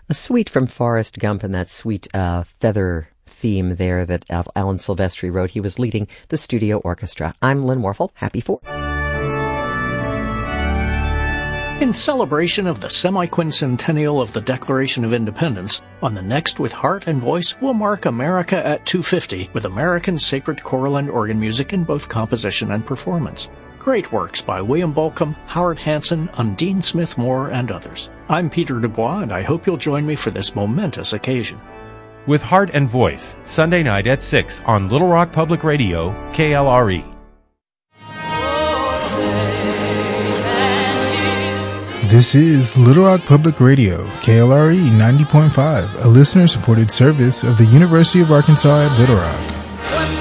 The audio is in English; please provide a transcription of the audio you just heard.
A suite from Forrest Gump and that sweet feather theme there that Alan Silvestri wrote. He was leading the studio orchestra. I'm Lynn Warfel. Happy 4th. In celebration of the semi-quincentennial of the Declaration of Independence, on the Next with Heart and Voice, we'll mark America at 250 with American sacred choral and organ music in both composition and performance. Great works by William Bolcom, Howard Hanson, Undine Smith Moore, and others. I'm Peter Dubois, and I hope you'll join me for this momentous occasion. With Heart and Voice, Sunday night at 6 on Little Rock Public Radio, KLRE. This is Little Rock Public Radio, KLRE 90.5, a listener-supported service of the University of Arkansas at Little Rock.